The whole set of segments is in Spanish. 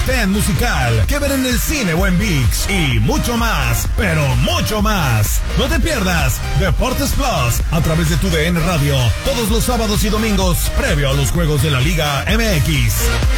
event musical que ver en el cine o en ViX y mucho más, pero mucho más. No te pierdas Deportes Plus a través de TUDN Radio todos los sábados y domingos previo a los juegos de la Liga MX.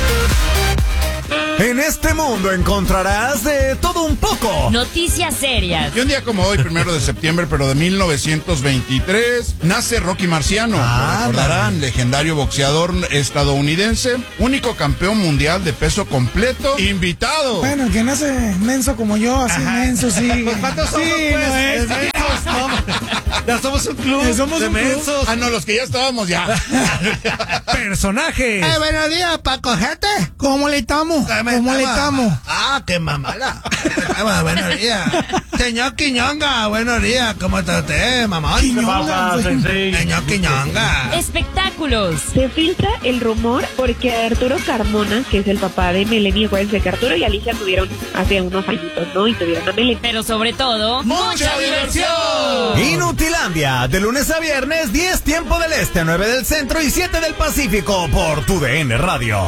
En este mundo encontrarás de todo un poco. Noticias serias. Y un día como hoy, 1 de septiembre, pero de 1923, nace Rocky Marciano. Lo recordarán, legendario boxeador estadounidense, único campeón mundial de peso completo, invitado. Bueno, el que nace menso como yo, así menso, sí. ¿Cuántos somos, sí, pues? no es. Ya somos un club Somos de un club. mensos. Ah, no, los que ya estábamos ya. Personajes. Buenos días, Paco Jete. ¿Cómo le estamos? ¿Cómo le estamos? Ah, qué mamala. Buenos días. Señor Quiñonga, buenos días. ¿Cómo está usted, mamá? Quiñonga, Señor Quiñonga. Espectáculos. Se filtra el rumor porque Arturo Carmona, que es el papá de Melanie, acuérdense que Arturo y Alicia tuvieron hace unos añitos, ¿no? Y tuvieron a Melanie. Pero sobre todo, ¡mucha diversión! Inutilandia, de lunes a viernes, 10 tiempo del este, 9 del centro y 7 del Pacífico por TUDN Radio.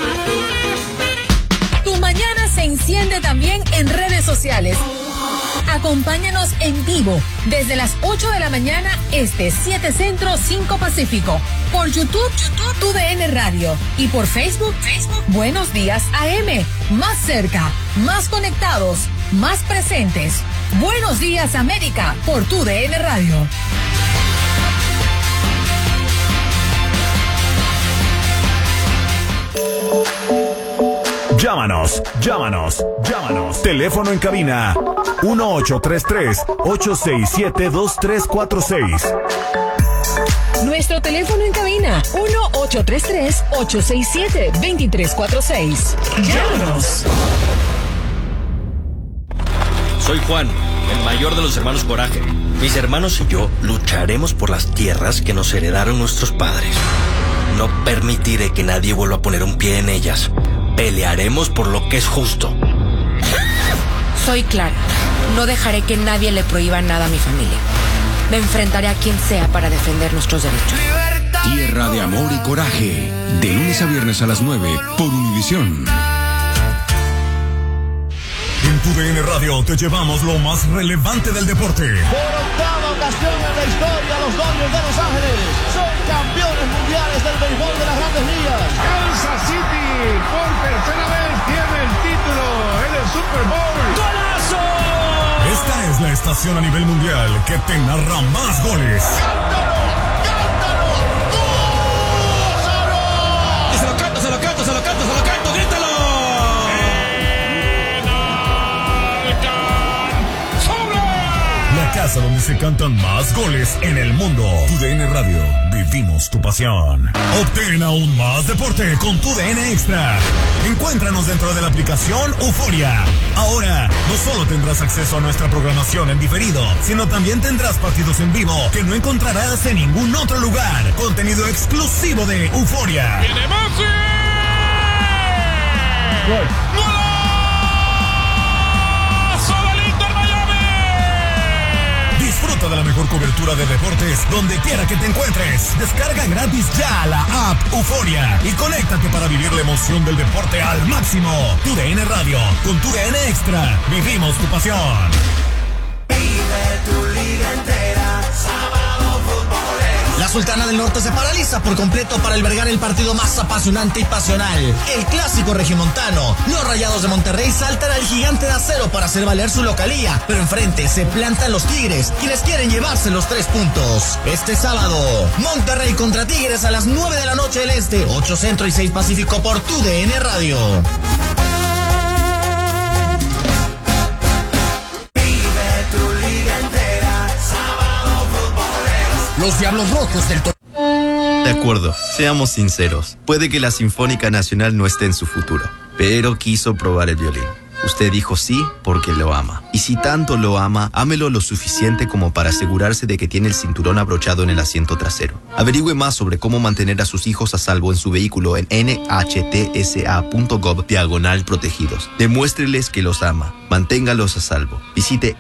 Tu mañana se enciende también en redes sociales. Acompáñanos en vivo desde las 8 de la mañana, 7 centro, 5 pacífico. Por YouTube, TUDN Radio. Y por Facebook, Buenos Días AM. Más cerca, más conectados, más presentes. Buenos Días América por TUDN Radio. Llámanos. Teléfono en cabina 1833-867-2346. Nuestro teléfono en cabina 1833-867-2346. Llámanos. Soy Juan, el mayor de los hermanos Coraje. Mis hermanos y yo lucharemos por las tierras que nos heredaron nuestros padres. No permitiré que nadie vuelva a poner un pie en ellas. Pelearemos por lo que es justo. Soy Clara. No dejaré que nadie le prohíba nada a mi familia. Me enfrentaré a quien sea para defender nuestros derechos. Tierra de amor y coraje. De lunes a viernes a las 9 por Univisión. En TUDN Radio te llevamos lo más relevante del deporte. Por octava ocasión en la historia, los Dodgers de Los Ángeles son campeones mundiales del béisbol de las Grandes Ligas. Kansas City por tercera vez tiene el título en el Super Bowl. ¡Golazo! Esta es la estación a nivel mundial que te narra más goles. ¡Cántalo! ¡Gózalo! Se lo canto, grítalo. La casa donde se cantan más goles en el mundo. TUDN Radio, vivimos tu pasión. Obtén aún más deporte con TUDN Extra. Encuéntranos dentro de la aplicación Euforia. Ahora, no solo tendrás acceso a nuestra programación en diferido, sino también tendrás partidos en vivo que no encontrarás en ningún otro lugar. Contenido exclusivo de Euforia. ¡Viene Messi! Disfruta de la mejor cobertura de deportes donde quiera que te encuentres. Descarga gratis ya la app Euforia y conéctate para vivir la emoción del deporte al máximo. TUDN Radio, con TUDN Extra, vivimos tu pasión. Vive tu liga entera, sábado futbolero. La Sultana del Norte se paraliza por completo para albergar el partido más apasionante y pasional, el clásico regiomontano. Los Rayados de Monterrey saltan al Gigante de Acero para hacer valer su localía, pero enfrente se plantan los Tigres, quienes quieren llevarse los 3 puntos. Este sábado, Monterrey contra Tigres a las 9 de la noche del Este, 8 Centro y 6 Pacífico por TUDN Radio. Los Diablos Rojos del De acuerdo, seamos sinceros. Puede que la Sinfónica Nacional no esté en su futuro, pero quiso probar el violín. Usted dijo sí porque lo ama. Y si tanto lo ama, ámelo lo suficiente como para asegurarse de que tiene el cinturón abrochado en el asiento trasero. Averigüe más sobre cómo mantener a sus hijos a salvo en su vehículo en nhtsa.gov/protegidos. Demuéstreles que los ama. Manténgalos a salvo. Visite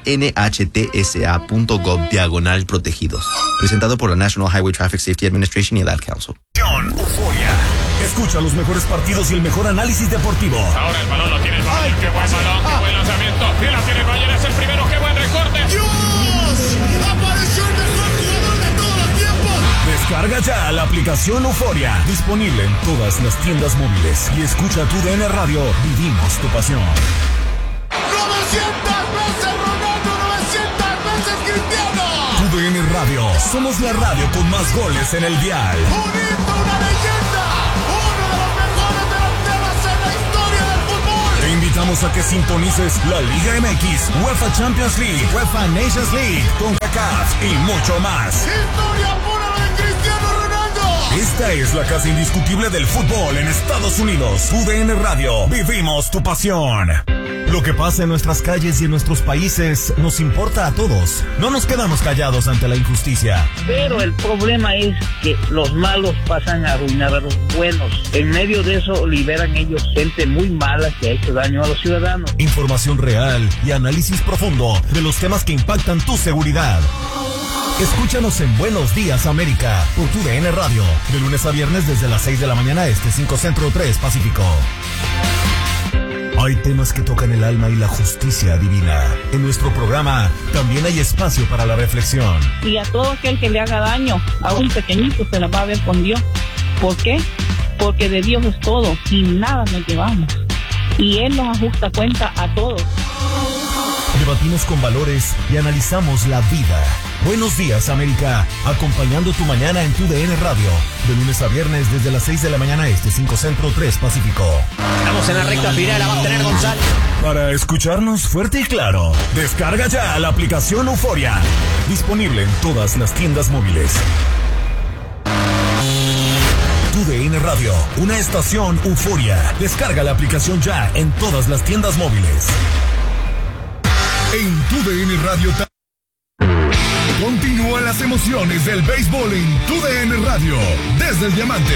nhtsa.gov/protegidos. Presentado por la National Highway Traffic Safety Administration y el Ad Council. Euforia. Escucha los mejores partidos y el mejor análisis deportivo. Ahora el balón lo tiene el Bayern. ¡Qué buen balón! ¡Qué buen lanzamiento! Y la tiene el Bayern, es el primero. ¡Qué buen recorte! ¡Dios! ¡Apareció el mejor jugador de todos los tiempos! Descarga ya la aplicación Euforia. Disponible en todas las tiendas móviles. Y escucha tu DN Radio. Vivimos tu pasión. 900 veces Ronaldo, 900 veces Cristiano. Tu DN Radio. Somos la radio con más goles en el dial. Un hito, una leyenda. Uno de los mejores delanteros en la historia del fútbol. Te invitamos a que sintonices la Liga MX, UEFA Champions League, UEFA Nations League, CONCACAF y mucho más. Historia pura de Cristiano Ronaldo. Esta es la casa indiscutible del fútbol en Estados Unidos. UDN Radio. Vivimos tu pasión. Lo que pasa en nuestras calles y en nuestros países nos importa a todos. No nos quedamos callados ante la injusticia. Pero el problema es que los malos pasan a arruinar a los buenos. En medio de eso liberan ellos gente muy mala que ha hecho daño a los ciudadanos. Información real y análisis profundo de los temas que impactan tu seguridad. Escúchanos en Buenos Días América por tu DN Radio. De lunes a viernes desde las 6 de la mañana 5 Centro 3 Pacífico. Hay temas que tocan el alma y la justicia divina. En nuestro programa también hay espacio para la reflexión. Y a todo aquel que le haga daño a un pequeñito se la va a ver con Dios. ¿Por qué? Porque de Dios es todo y nada nos llevamos. Y Él nos ajusta cuenta a todos. Debatimos con valores y analizamos la vida. Buenos Días América, acompañando tu mañana en tu DN Radio. De lunes a viernes desde las 6 de la mañana 5 Centro 3 Pacífico. Estamos en la recta final, la va a tener González. Para escucharnos fuerte y claro, descarga ya la aplicación Euforia. Disponible en todas las tiendas móviles. Tu DN Radio, una estación Euforia. Descarga la aplicación ya en todas las tiendas móviles. En tu DN Radio continúan las emociones del béisbol en tu DN Radio, desde el Diamante.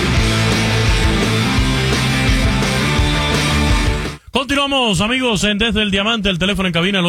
Continuamos, amigos, en Desde el Diamante, el teléfono en cabina, el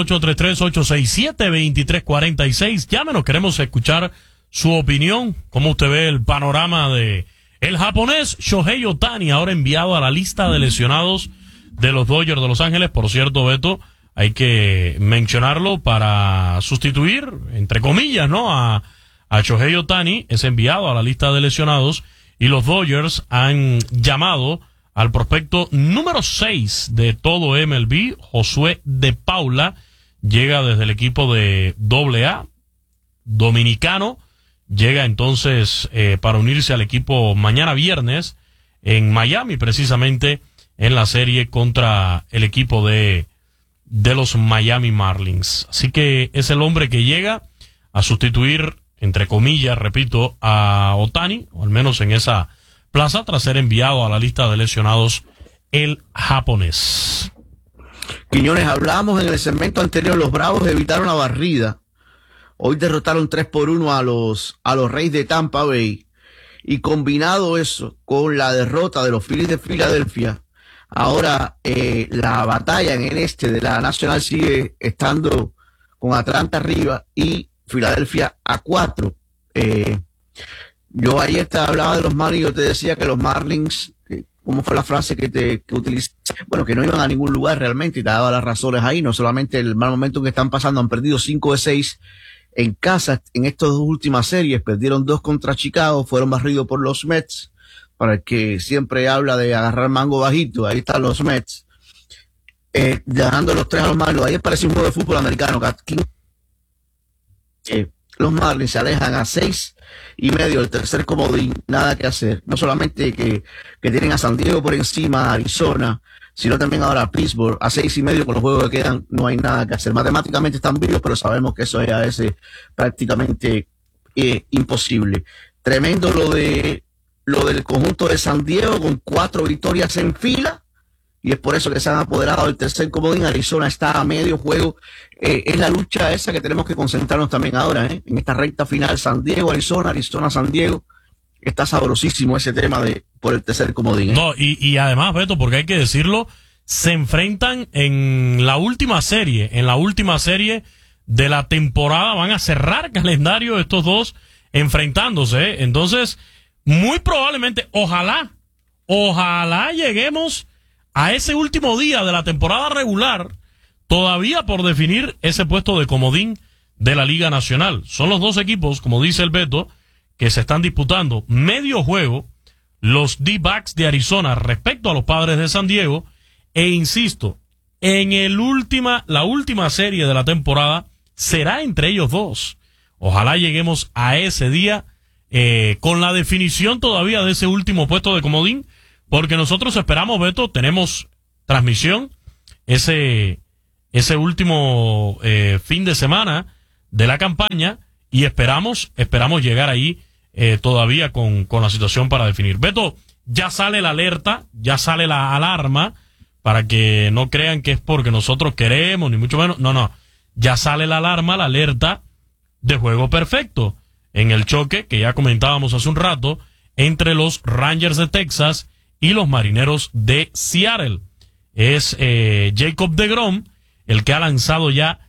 833-867-2346. Llámenos, queremos escuchar su opinión, cómo usted ve el panorama de el japonés Shohei Ohtani, ahora enviado a la lista de lesionados de los Dodgers de Los Ángeles. Por cierto, Beto, hay que mencionarlo para sustituir, entre comillas, ¿no? A Shohei Ohtani, es enviado a la lista de lesionados y los Dodgers han llamado al prospecto número 6 de todo MLB, Josué de Paula, llega desde el equipo de AA, dominicano, llega entonces para unirse al equipo mañana viernes en Miami, precisamente en la serie contra el equipo de los Miami Marlins. Así que es el hombre que llega a sustituir, entre comillas, repito, a Ohtani, o al menos en esa plaza, tras ser enviado a la lista de lesionados el japonés. Quiñones, hablamos en el segmento anterior, los Bravos evitaron la barrida. Hoy derrotaron 3-1 a los Reyes de Tampa Bay. Y combinado eso con la derrota de los Phillies de Filadelfia, ahora la batalla en el este de la Nacional sigue estando con Atlanta arriba y Filadelfia a 4. Yo ayer hablaba de los Marlins y yo te decía que los Marlins, ¿cómo fue la frase que utilicé? Bueno, que no iban a ningún lugar realmente y te daba las razones ahí, no solamente el mal momento que están pasando, han perdido 5 de 6 en casa en estas dos últimas series, perdieron 2 contra Chicago, fueron barridos por los Mets. Para el que siempre habla de agarrar mango bajito, ahí están los Mets, dejando los 3 a los Marlins. Ayer parece un juego de fútbol americano. Los Marlins se alejan a 6.5 del tercer comodín, nada que hacer. No solamente que tienen a San Diego por encima, a Arizona, sino también ahora a Pittsburgh, a 6.5 con los juegos que quedan, no hay nada que hacer. Matemáticamente están vivos, pero sabemos que eso es a veces prácticamente imposible. Tremendo lo del conjunto de San Diego con 4 victorias en fila y es por eso que se han apoderado del tercer comodín. Arizona está a medio juego. Es la lucha esa que tenemos que concentrarnos también ahora, en esta recta final. San Diego, Arizona, San Diego. Está sabrosísimo ese tema por el tercer comodín. No, y además, Beto, porque hay que decirlo, se enfrentan en la última serie de la temporada. Van a cerrar calendario estos dos enfrentándose, Entonces, muy probablemente, ojalá ojalá lleguemos a ese último día de la temporada regular, todavía por definir ese puesto de comodín de la Liga Nacional. Son los dos equipos, como dice el Beto, que se están disputando medio juego, los D-backs de Arizona respecto a los Padres de San Diego, e insisto, en la última serie de la temporada será entre ellos dos. Ojalá lleguemos a ese día con la definición todavía de ese último puesto de comodín, porque nosotros esperamos, Beto, tenemos transmisión ese último fin de semana de la campaña y esperamos llegar ahí todavía con la situación para definir. Beto, ya sale la alerta, ya sale la alarma, para que no crean que es porque nosotros queremos, ni mucho menos. No. Ya sale la alarma, la alerta de juego perfecto en el choque que ya comentábamos hace un rato entre los Rangers de Texas y los Marineros de Seattle. Es Jacob deGrom el que ha lanzado ya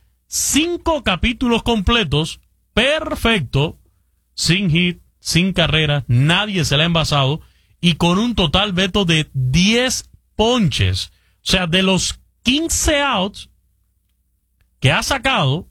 5 capítulos completos, perfecto, sin hit, sin carrera, nadie se le ha envasado y con un total, Beto, de 10 ponches. O sea, de los 15 outs que ha sacado,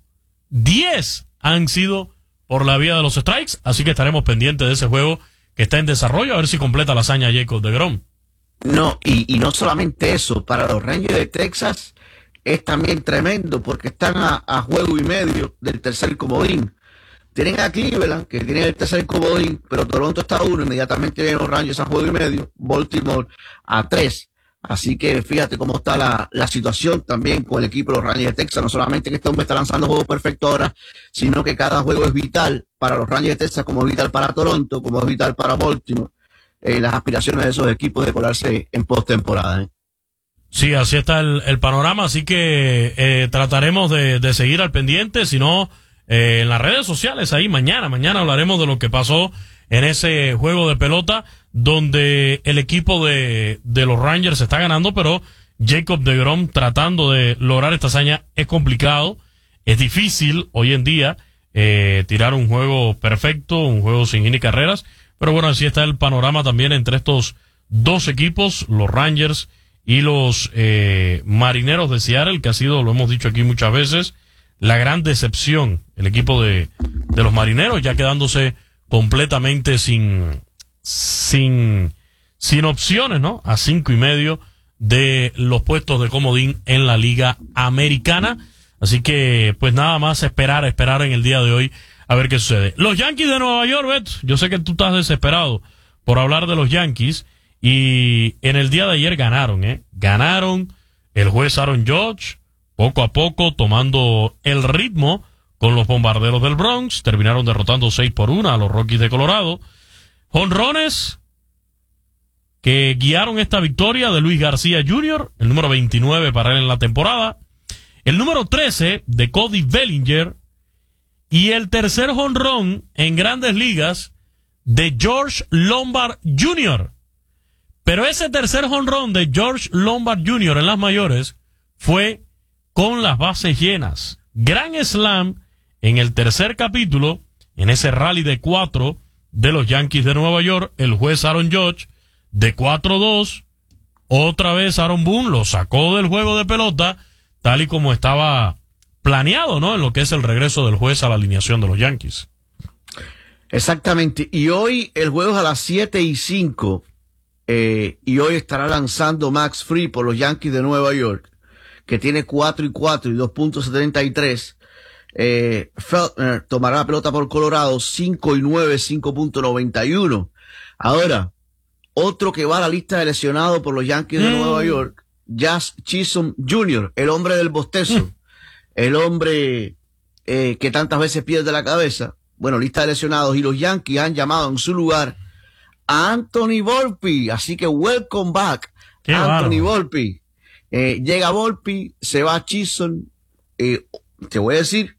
10 han sido por la vía de los strikes, así que estaremos pendientes de ese juego que está en desarrollo, a ver si completa la hazaña Jacob deGrom. No, y no solamente eso, para los Rangers de Texas es también tremendo, porque están a juego y medio del tercer comodín. Tienen a Cleveland, que tiene el tercer comodín, pero Toronto está a 1, inmediatamente vienen los Rangers a juego y medio, Baltimore a 3. Así que fíjate cómo está la situación también con el equipo de los Rangers de Texas. No solamente que este hombre está lanzando juegos perfectos ahora, sino que cada juego es vital para los Rangers de Texas, como es vital para Toronto, como es vital para Baltimore. Las aspiraciones de esos equipos de colarse en postemporada. Sí, así está el panorama, así que trataremos de seguir al pendiente, si no, en las redes sociales ahí mañana hablaremos de lo que pasó en ese juego de pelota donde el equipo de los Rangers está ganando, pero Jacob deGrom tratando de lograr esta hazaña es complicado, es difícil hoy en día tirar un juego perfecto, un juego sin hit ni carreras, pero bueno, así está el panorama también entre estos dos equipos, los Rangers y los Marineros de Seattle, que ha sido, lo hemos dicho aquí muchas veces, la gran decepción, el equipo de los Marineros, ya quedándose completamente sin opciones, ¿no? A 5.5 de los puestos de comodín en la Liga Americana. Así que, pues nada más esperar en el día de hoy a ver qué sucede. Los Yankees de Nueva York, Beto, yo sé que tú estás desesperado por hablar de los Yankees, y en el día de ayer ganaron el juez Aaron Judge, poco a poco tomando el ritmo con los Bombarderos del Bronx, terminaron derrotando 6-1 a los Rockies de Colorado. Jonrones que guiaron esta victoria de Luis García Jr., el número 29 para él en la temporada, el número 13 de Cody Bellinger, y el tercer jonrón en Grandes Ligas de George Lombard Jr. Pero ese tercer jonrón de George Lombard Jr. en las mayores fue con las bases llenas. Gran slam en el tercer capítulo, en ese rally de 4 de los Yankees de Nueva York, el juez Aaron Judge, de 4-2, otra vez Aaron Boone lo sacó del juego de pelota, tal y como estaba planeado, ¿no? En lo que es el regreso del juez a la alineación de los Yankees. Exactamente, y hoy el juego es a las 7:05, y hoy estará lanzando Max Fried por los Yankees de Nueva York, que tiene 4-4 y 2.73. Feltner tomará la pelota por Colorado, 5-9, 5.91. Ahora, otro que va a la lista de lesionados por los Yankees de Nueva York, Jazz Chisholm Jr., el hombre del bostezo, el hombre que tantas veces pierde la cabeza. Bueno, lista de lesionados, y los Yankees han llamado en su lugar a Anthony Volpe, así que welcome back, Anthony Volpe. Llega Volpe, se va Chisholm, te voy a decir,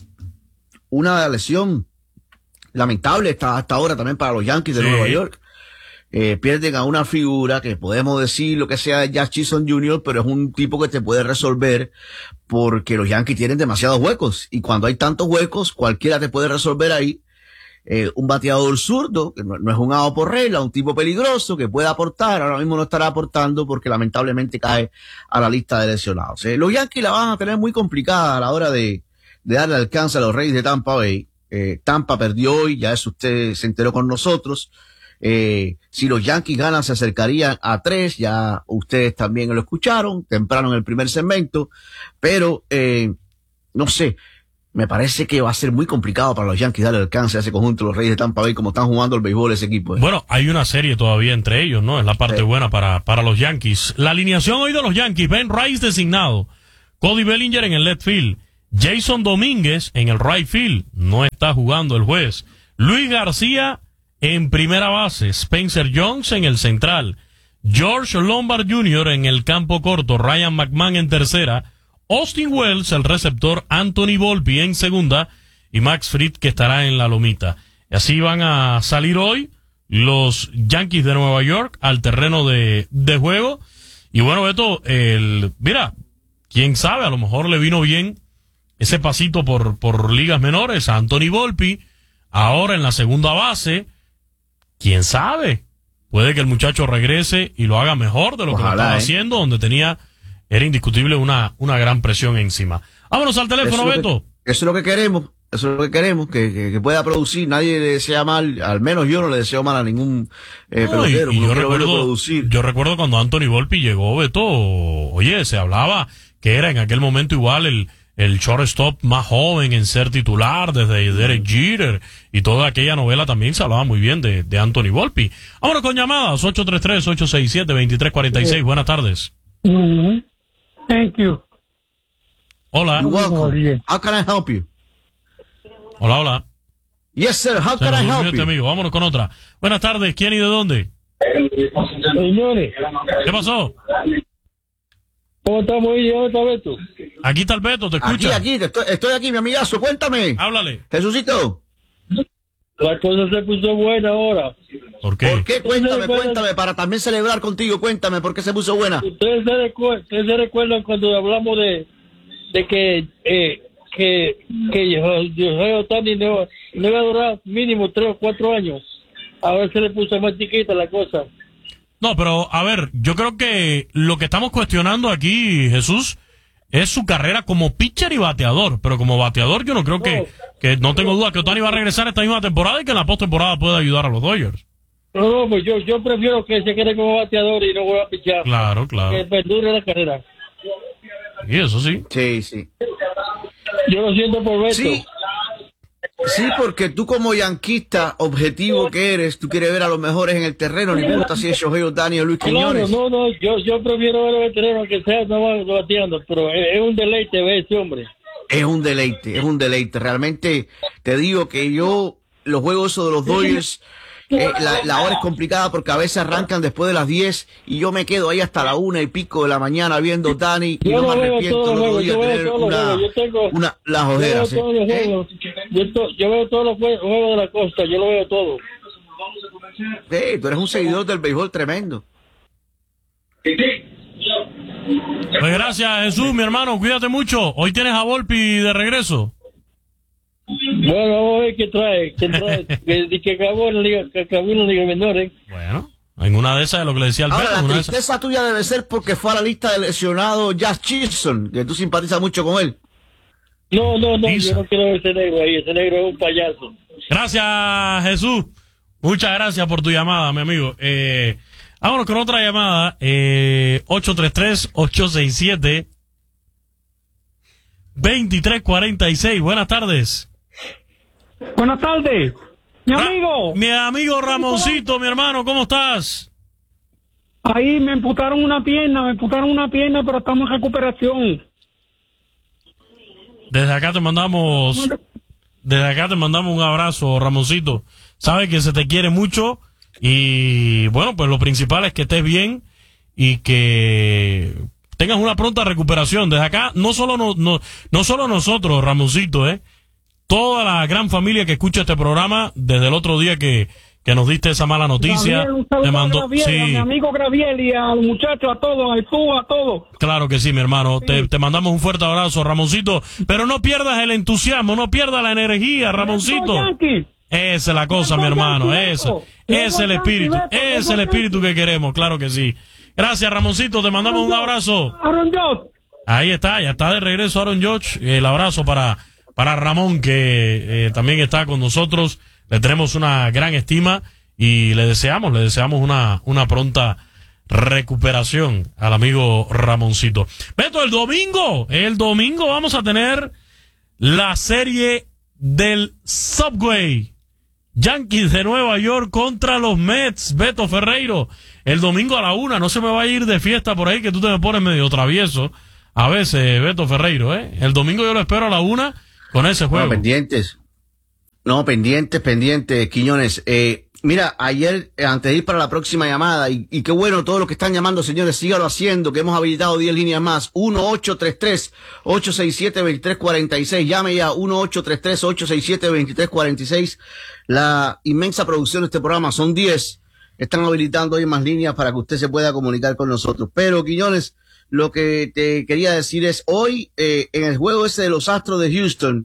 una lesión lamentable hasta ahora también para los Yankees de Nueva York. Pierden a una figura que podemos decir lo que sea de Jazz Chisholm Jr., pero es un tipo que te puede resolver, porque los Yankees tienen demasiados huecos, y cuando hay tantos huecos, cualquiera te puede resolver ahí. un bateador zurdo, que no es un out por regla, un tipo peligroso que puede aportar. Ahora mismo no estará aportando porque lamentablemente cae a la lista de lesionados. Los Yankees la van a tener muy complicada a la hora de darle alcance a los Reyes de Tampa Bay. Tampa perdió hoy, ya eso usted se enteró con nosotros. Si los Yankees ganan se acercarían a 3, ya ustedes también lo escucharon temprano en el primer segmento, pero no sé, me parece que va a ser muy complicado para los Yankees darle alcance a ese conjunto de los Reyes de Tampa Bay como están jugando el béisbol ese equipo. Bueno, hay una serie todavía entre ellos, ¿no? Es la parte buena para los Yankees. La alineación hoy de los Yankees: Ben Rice designado, Cody Bellinger en el left field, Jason Domínguez en el right field, no está jugando el juez, Luis García en primera base, Spencer Jones en el central, George Lombard Jr. en el campo corto, Ryan McMahon en tercera, Austin Wells, el receptor, Anthony Volpe en segunda y Max Fried que estará en la lomita. Y así van a salir hoy los Yankees de Nueva York al terreno de juego. Y bueno, Beto, mira, quién sabe, a lo mejor le vino bien ese pasito por ligas menores a Anthony Volpe, ahora en la segunda base. Quién sabe, puede que el muchacho regrese y lo haga mejor de lo que lo estaba haciendo, donde era indiscutible una gran presión encima. Vámonos al teléfono, Beto. Eso es lo que queremos, que pueda producir. Nadie le desea mal, al menos yo no le deseo mal a ningún pelotero. Yo recuerdo cuando Anthony Volpe llegó, Beto, oye, se hablaba que era en aquel momento igual el shortstop más joven en ser titular desde Derek Jeter, y toda aquella novela también se hablaba muy bien de Anthony Volpe. Vámonos con llamadas, 833-867-2346. Buenas tardes. Thank you. Hola. You're welcome. How can I help you? Hola. Yes, sir. How can I help you? Amigo. Vámonos con otra. Buenas tardes. ¿Quién y de dónde? Señores. ¿Qué pasó? ¿Cómo estamos ahí? ¿Dónde está Beto? Aquí está el Beto, te escucha. Aquí, estoy aquí, mi amigazo. Cuéntame. Háblale. Jesucito. La cosa se puso buena ahora. ¿Por qué? ¿Por qué? Cuéntame, para también celebrar contigo. Cuéntame, ¿por qué se puso buena? Ustedes se recuerdan cuando hablamos de que Shohei Ohtani no iba a durar mínimo 3 o 4 años. Ahora se le puso más chiquita la cosa. No, pero a ver, yo creo que lo que estamos cuestionando aquí, Jesús, es su carrera como pitcher y bateador. Pero como bateador yo no creo que no tengo duda que Ohtani va a regresar esta misma temporada y que en la postemporada pueda ayudar a los Dodgers. No, pues yo prefiero que se quede como bateador y no vuelva a pichar. Claro. Que perdure la carrera. Y eso sí. Sí. Yo lo siento por Beto. Sí, porque tú como yanquista objetivo que eres, tú quieres ver a los mejores en el terreno, no importa si es Shohei Ohtani o Luis Quiñones. No, yo prefiero ver a los veteranos que sea no bateando, pero es un deleite ver ese hombre. Es un deleite. Realmente te digo que yo, los juegos esos de los Dodgers, la hora es complicada porque a veces arrancan después de las 10 y yo me quedo ahí hasta la 1 y pico de la mañana viendo Ohtani y no me arrepiento los días de tener las ojeras. Yo veo todos los juegos de la costa, yo lo veo todo. Sí, tú eres un seguidor del béisbol tremendo. Pues gracias, Jesús, mi hermano, cuídate mucho. Hoy tienes a Volpe de regreso. Bueno, vamos a ver qué trae. que acabó en la Liga Menores. Bueno, en una de esas es lo que le decía al Ahora, Beto. la tristeza tuya debe ser porque fue a la lista de lesionados Jazz Chisholm, que tú simpatizas mucho con él. No, yo no quiero ver ese negro ahí. Ese negro es un payaso. Gracias, Jesús. Muchas gracias por tu llamada, mi amigo. Vámonos con otra llamada. 833-867-2346. Buenas tardes. Buenas tardes. Mi amigo Ramoncito, mi hermano, ¿cómo estás? Ahí me amputaron una pierna, pero estamos en recuperación. Desde acá te mandamos un abrazo, Ramoncito. Sabes que se te quiere mucho y bueno, pues lo principal es que estés bien y que tengas una pronta recuperación. Desde acá, no solo nosotros, Ramoncito, toda la gran familia que escucha este programa, desde el otro día que nos diste esa mala noticia, te mandó, a mi amigo Graviel y a los muchachos, a todos, a todos. Claro que sí, mi hermano. Sí. Te mandamos un fuerte abrazo, Ramoncito. Pero no pierdas el entusiasmo, no pierdas la energía, Ramoncito. Esa es la cosa, mi hermano. Ese es el espíritu. Ese es el espíritu que queremos, claro que sí. Gracias, Ramoncito. Te mandamos un abrazo. Aaron George. Ahí está, ya está de regreso Aaron George. El abrazo para Ramón, que también está con nosotros. Le tenemos una gran estima y le deseamos una pronta recuperación al amigo Ramoncito. Beto, el domingo vamos a tener la serie del Subway. Yankees de Nueva York contra los Mets. Beto Ferreiro, el domingo a la 1:00. No se me va a ir de fiesta por ahí, que tú te me pones medio travieso a veces, Beto Ferreiro, ¿eh? El domingo yo lo espero a la 1:00 con ese juego. Pendientes, Quiñones. Mira, ayer, antes de ir para la próxima llamada, y qué bueno, todos los que están llamando, señores, síganlo haciendo, que hemos habilitado 10 líneas más. 1-833-867-2346. Llame ya, 1-833-867-2346. La inmensa producción de este programa son 10. Están habilitando hoy más líneas para que usted se pueda comunicar con nosotros. Pero, Quiñones, lo que te quería decir es, hoy, en el juego ese de los Astros de Houston,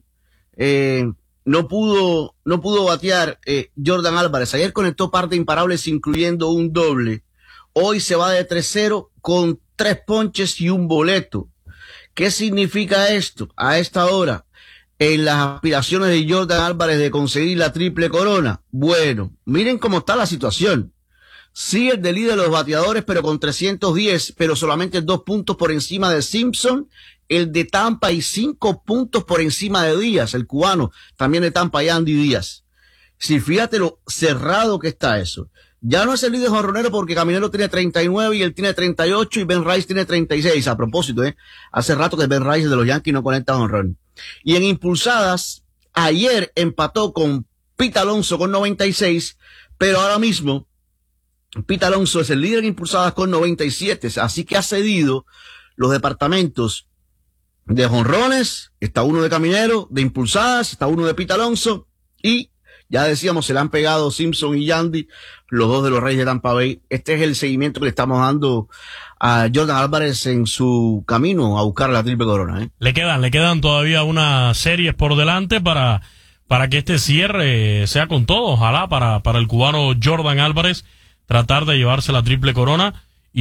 no pudo batear Jordan Álvarez. Ayer conectó par de imparables, incluyendo un doble. Hoy se va de 3-0 con 3 ponches y un boleto. ¿Qué significa esto a esta hora en las aspiraciones de Jordan Álvarez de conseguir la triple corona? Bueno, miren cómo está la situación. Sigue de líder de los bateadores, pero con 310, pero solamente 2 puntos por encima de Simpson, el de Tampa, y 5 puntos por encima de Díaz, el cubano, también de Tampa, y Andy Díaz. Si fíjate lo cerrado que está eso. Ya no es el líder jonronero porque Caminero tiene 39 y él tiene 38 y Ben Rice tiene 36. A propósito, hace rato que Ben Rice de los Yankees no conecta jonrón. Y en impulsadas, ayer empató con Pete Alonso con 96, pero ahora mismo Pete Alonso es el líder en impulsadas con 97, así que ha cedido los departamentos de jonrones. Está uno de Caminero, de impulsadas, está uno de Pete Alonso, y ya decíamos, se le han pegado Simpson y Yandy, los dos de los Reyes de Tampa Bay. Este es el seguimiento que le estamos dando a Jordan Álvarez en su camino a buscar la triple corona. Le quedan todavía unas series por delante para que este cierre sea con todo. Ojalá para el cubano Jordan Álvarez tratar de llevarse la triple corona.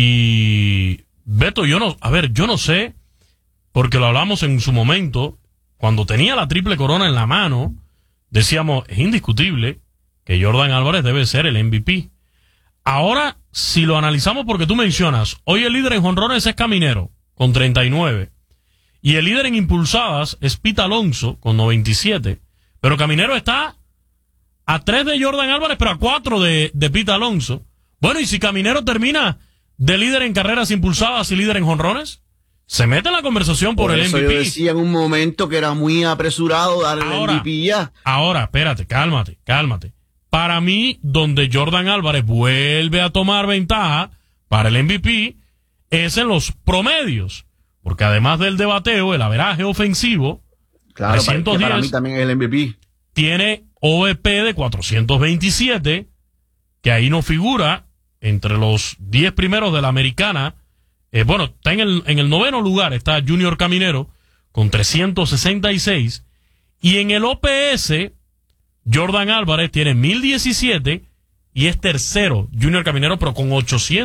Y Beto, yo no sé, porque lo hablamos en su momento, cuando tenía la triple corona en la mano, decíamos, es indiscutible que Jordan Álvarez debe ser el MVP. Ahora, si lo analizamos, porque tú mencionas, hoy el líder en jonrones es Caminero, con 39, y el líder en impulsadas es Pete Alonso, con 97, pero Caminero está a 3 de Jordan Álvarez, pero a 4 de Pete Alonso. Bueno, y si Caminero termina de líder en carreras impulsadas y líder en jonrones, se mete en la conversación por el eso MVP. Yo decía en un momento que era muy apresurado darle el MVP ya. Ahora, espérate, cálmate. Para mí, donde Jordan Álvarez vuelve a tomar ventaja para el MVP es en los promedios. Porque además del debateo, el averaje ofensivo, claro, 310, para mí también es el MVP. Tiene OVP de 427, que ahí no figura entre los 10 primeros de la americana. Está en el 9º lugar, está Junior Caminero con 366. Y en el OPS, Jordan Álvarez tiene 1017 y es tercero Junior Caminero, pero con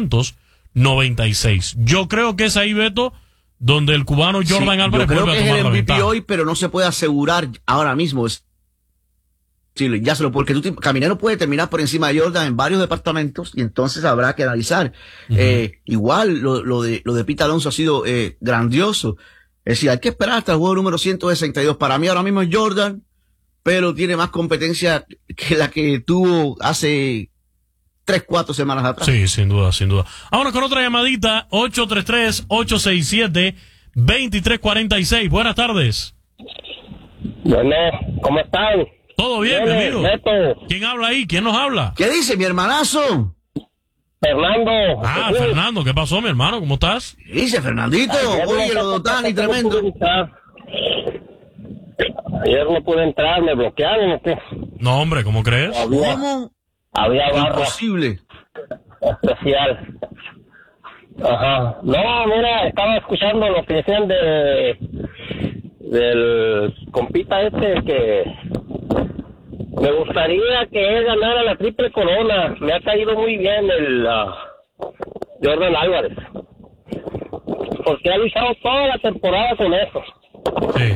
896. Yo creo que es ahí, Beto, donde el cubano Jordan Álvarez vuelve a tomar la ventaja. Yo creo que es el MVP hoy, pero no se puede asegurar ahora mismo. Sí, ya se lo, porque Caminero puede terminar por encima de Jordan en varios departamentos y entonces habrá que analizar. Igual lo de Pete Alonso ha sido grandioso. Es decir, hay que esperar hasta el juego número 162. Para mí ahora mismo es Jordan, pero tiene más competencia que la que tuvo hace 3-4 semanas atrás. Sí, sin duda. Vámonos con otra llamadita, 833-867-2346. Buenas tardes. Bueno, ¿cómo están? Todo bien, mi amigo. Beto. ¿Quién habla ahí? ¿Quién nos habla? ¿Qué dice, mi hermanazo? Fernando. Fernando, ¿qué pasó, mi hermano? ¿Cómo estás? ¿Qué dice, Fernandito? Oye, lo de Otani, tremendo. Ayer no pude entrar, me bloquearon, ¿o qué? No, hombre, ¿cómo crees? ¿Cómo? Había barra. Imposible. Especial. Ajá. No, mira, estaba escuchando lo que decían del compita que Me gustaría que él ganara la triple corona. Me ha caído muy bien el Jordan Álvarez. Porque ha luchado toda la temporada con eso. Sí.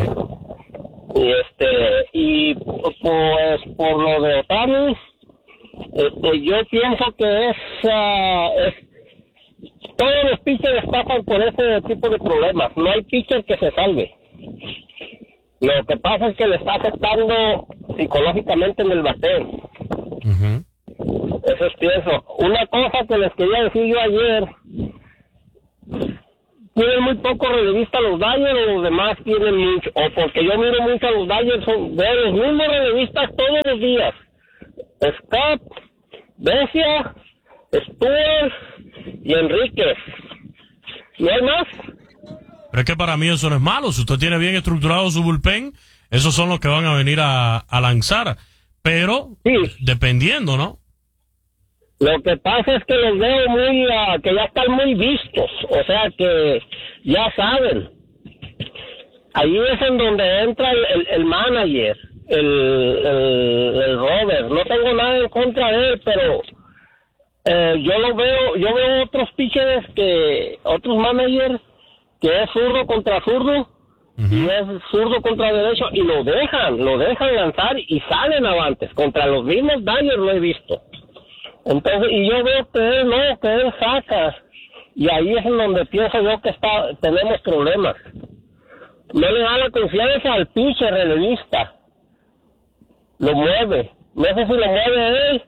Y pues por lo de Otani, yo pienso que es todos los pitchers pasan por ese tipo de problemas. No hay pitcher que se salve. Lo que pasa es que le está afectando psicológicamente en el bateo. Eso es pienso. Una cosa que les quería decir yo ayer, tienen muy pocos relevistas los Dodgers, o los demás tienen mucho, o porque yo miro mucho a los Dodgers, veo los mismos relevistas todos los días. Scott, Becia, Stewart y Enríquez. ¿No hay más? Pero es que para mí eso no es malo. Si usted tiene bien estructurado su bullpen, esos son los que van a venir a lanzar. Pero, sí, dependiendo, ¿no? Lo que pasa es que los veo muy, que ya están muy vistos. O sea, que ya saben. Ahí es en donde entra el manager, el Robert. No tengo nada en contra de él, pero yo veo otros pitchers otros managers, que es zurdo contra zurdo, y es zurdo contra derecho, y lo dejan lanzar y salen avantes. Contra los mismos Dodgers lo he visto. Entonces, y yo veo que él saca, y ahí es en donde pienso yo que tenemos problemas. No le da la confianza al pitcher relevista. Lo mueve. No sé si lo mueve él,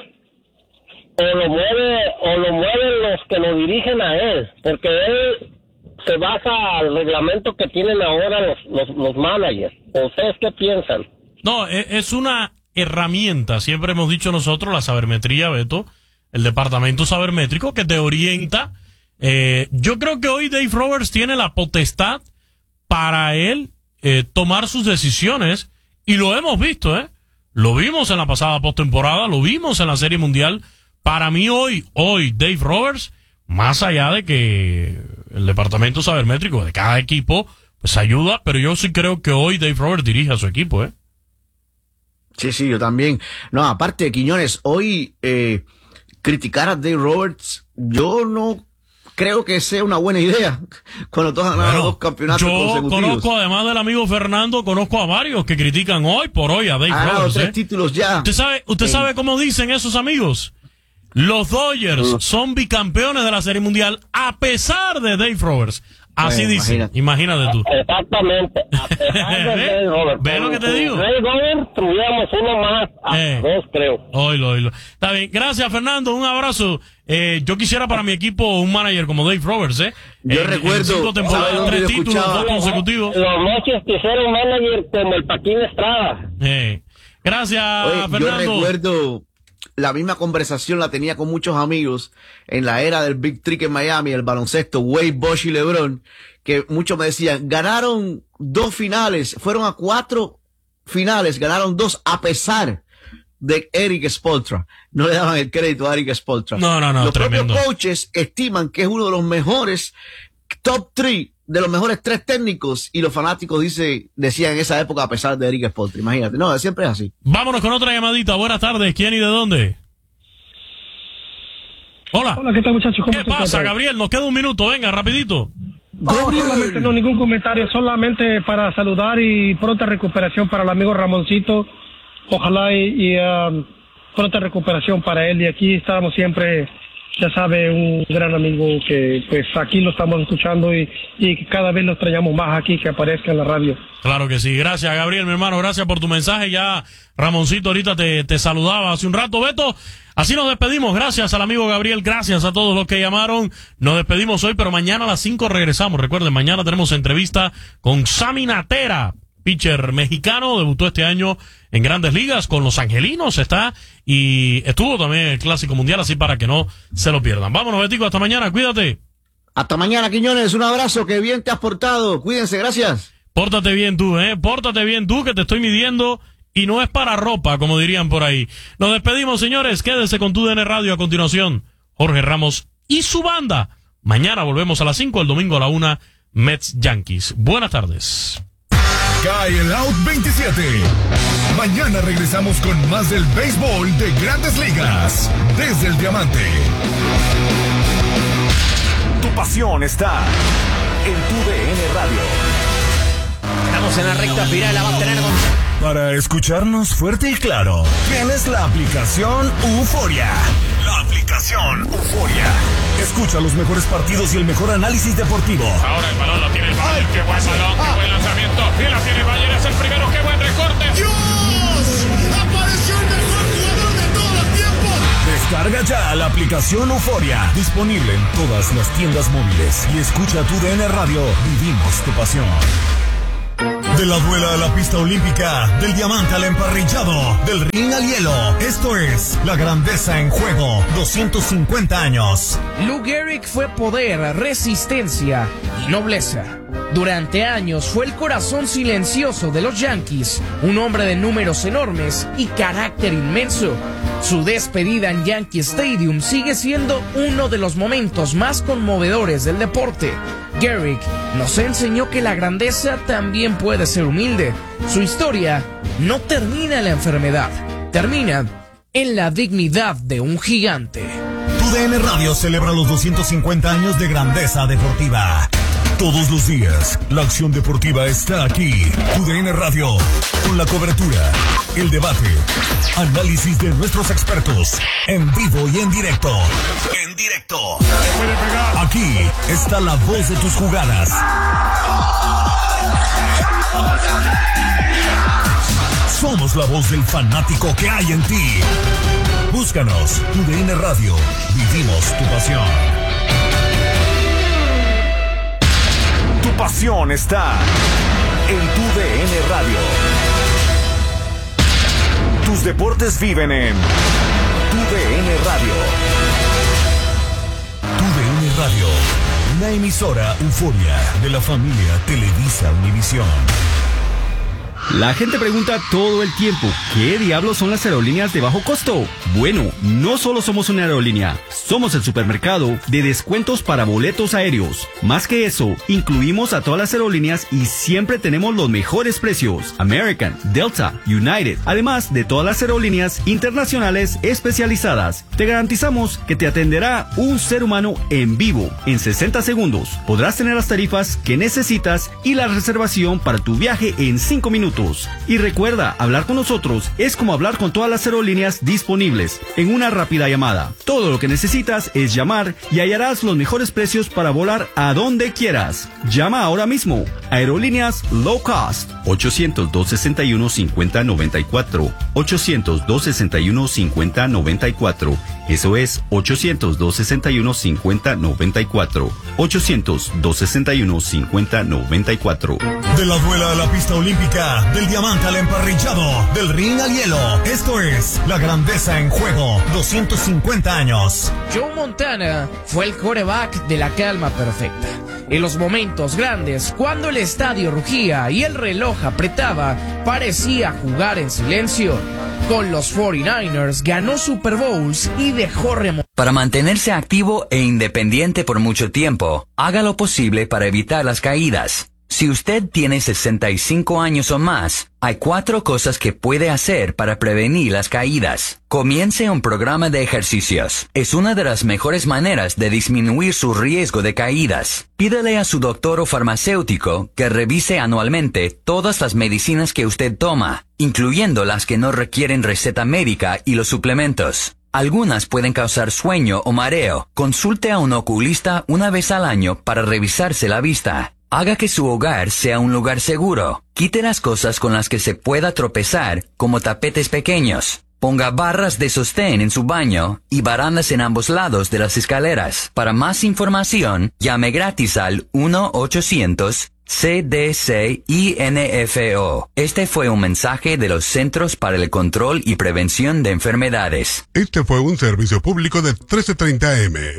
o lo mueven los que lo dirigen a él, porque él se basa al reglamento que tienen ahora los managers. ¿Ustedes qué piensan? No, es una herramienta. Siempre hemos dicho nosotros, la sabermetría, Beto, el departamento sabermétrico que te orienta. Yo creo que hoy Dave Roberts tiene la potestad para él tomar sus decisiones, y lo hemos visto, lo vimos en la pasada postemporada, lo vimos en la Serie Mundial. Para mí hoy Dave Roberts, más allá de que el departamento sabermétrico de cada equipo pues ayuda, pero yo sí creo que hoy Dave Roberts dirige a su equipo, Sí, yo también. No, aparte de Quiñones, hoy criticar a Dave Roberts, yo no creo que sea una buena idea cuando todos han ganado 2 campeonatos consecutivos. Yo conozco, además del amigo Fernando, conozco a varios que critican hoy por hoy a Dave Roberts. 3 títulos ya. ¿Usted sabe cómo dicen esos amigos? Los Dodgers son bicampeones de la Serie Mundial a pesar de Dave Roberts. Así dicen. Imagínate tú. Exactamente. A pesar de Dave Roberts. ¿Ves lo que te digo? Dave Roberts tuviéramos uno más, 2 creo. Oílo. Está bien. Gracias, Fernando. Un abrazo. Yo quisiera para mi equipo un manager como Dave Roberts, Yo recuerdo 5 temporadas, 3 títulos, 2 consecutivos. Los Mochis quisieron un manager como el Paquín Estrada. Gracias, Fernando. Yo recuerdo la misma conversación la tenía con muchos amigos en la era del Big Trick en Miami, el baloncesto, Wade, Bosch y LeBron, que muchos me decían, ganaron 2 finales, fueron a 4 finales, ganaron 2 a pesar de Erik Spoelstra. No le daban el crédito a Erik Spoelstra. No, los tremendo. propios coaches estiman que es uno de los mejores top 3, de los mejores 3 técnicos, y los fanáticos decían en esa época a pesar de Erik Spoelstra. Imagínate, no, siempre es así. Vámonos con otra llamadita. Buenas tardes, ¿quién y de dónde? Hola, ¿qué tal, muchachos? ¿Qué pasa, Gabriel? Nos queda un minuto, venga, rapidito. Solamente no, ningún comentario, solamente para saludar y pronta recuperación para el amigo Ramoncito. Ojalá y pronta recuperación para él, y aquí estábamos siempre, ya sabe, un gran amigo que pues aquí lo estamos escuchando y cada vez lo extrañamos más aquí, que aparezca en la radio. Claro que sí. Gracias, Gabriel, mi hermano, gracias por tu mensaje. Ya Ramoncito ahorita te saludaba hace un rato. Beto, así nos despedimos. Gracias al amigo Gabriel, gracias a todos los que llamaron. Nos despedimos hoy, pero mañana a las 5 regresamos. Recuerden, mañana tenemos entrevista con Sammy Natera, pitcher mexicano, debutó este año en Grandes Ligas con los Angelinos, y estuvo también en el Clásico Mundial, así para que no se lo pierdan. Vámonos, Betico, hasta mañana, cuídate. Hasta mañana, Quiñones, un abrazo, que bien te has portado, cuídense, gracias. Pórtate bien tú, pórtate bien tú, que te estoy midiendo, y no es para ropa, como dirían por ahí. Nos despedimos, señores, quédese con TUDN Radio. A continuación, Jorge Ramos y su banda. Mañana volvemos a las 5, el domingo a la 1, Mets Yankees. Buenas tardes. Cae el Out 27. Mañana regresamos con más del béisbol de Grandes Ligas. Desde el Diamante. Tu pasión está en tu DN Radio. Estamos en la recta final, la va a tener con... Para escucharnos fuerte y claro, tienes la aplicación Euforia. La aplicación Euforia. Escucha los mejores partidos y el mejor análisis deportivo. Ahora el balón lo tiene el Bayern. Qué buen balón, qué buen lanzamiento. Y la tiene el Bayern, es el primero. Qué buen recorte. ¡Dios! ¡Apareció el mejor jugador de todos los tiempos! Descarga ya la aplicación Euforia. Disponible en todas las tiendas móviles. Y escucha tu DN Radio. Vivimos tu pasión. De la duela a la pista olímpica, del diamante al emparrillado, del ring al hielo. Esto es La Grandeza en Juego, 250 años. Lou Gehrig fue poder, resistencia y nobleza. Durante años fue el corazón silencioso de los Yankees, un hombre de números enormes y carácter inmenso. Su despedida en Yankee Stadium sigue siendo uno de los momentos más conmovedores del deporte. Gehrig nos enseñó que la grandeza también puede ser humilde. Su historia no termina en la enfermedad, termina en la dignidad de un gigante. Tu DN Radio celebra los 250 años de grandeza deportiva. Todos los días, la acción deportiva está aquí. Tu DN Radio, con la cobertura, el debate, análisis de nuestros expertos, en vivo y en directo. En directo. Aquí está la voz de tus jugadas. Somos la voz del fanático que hay en ti. Búscanos, Tu DN Radio. Vivimos tu pasión. Tu pasión está en Tu DN Radio. Tus deportes viven en Tu DN Radio. Tu DN Radio, una emisora Euforia de la familia Televisa Univisión. La gente pregunta todo el tiempo, ¿qué diablos son las aerolíneas de bajo costo? Bueno, no solo somos una aerolínea, somos el supermercado de descuentos para boletos aéreos. Más que eso, incluimos a todas las aerolíneas y siempre tenemos los mejores precios. American, Delta, United, además de todas las aerolíneas internacionales especializadas. Te garantizamos que te atenderá un ser humano en vivo. En 60 segundos podrás tener las tarifas que necesitas y la reservación para tu viaje en 5 minutos. Y recuerda, hablar con nosotros es como hablar con todas las aerolíneas disponibles en una rápida llamada. Todo lo que necesitas es llamar y hallarás los mejores precios para volar a donde quieras. Llama ahora mismo. Aerolíneas Low Cost. 800-261-5094. 800-261-5094. Eso es 800-261-5094. 800-261-5094. De la duela a la pista olímpica, del diamante al emparrillado, del ring al hielo. Esto es La Grandeza en Juego, 250 años. Joe Montana fue el quarterback de la calma perfecta. En los momentos grandes, cuando el estadio rugía y el reloj apretaba, parecía jugar en silencio. Con los 49ers ganó Super Bowls y dejó remontar. Para mantenerse activo e independiente por mucho tiempo, haga lo posible para evitar las caídas. Si usted tiene 65 años o más, hay 4 cosas que puede hacer para prevenir las caídas. Comience un programa de ejercicios. Es una de las mejores maneras de disminuir su riesgo de caídas. Pídale a su doctor o farmacéutico que revise anualmente todas las medicinas que usted toma, incluyendo las que no requieren receta médica y los suplementos. Algunas pueden causar sueño o mareo. Consulte a un oculista una vez al año para revisarse la vista. Haga que su hogar sea un lugar seguro. Quite las cosas con las que se pueda tropezar, como tapetes pequeños. Ponga barras de sostén en su baño y barandas en ambos lados de las escaleras. Para más información, llame gratis al 1-800-CDC-INFO. Este fue un mensaje de los Centros para el Control y Prevención de Enfermedades. Este fue un servicio público de 1330M.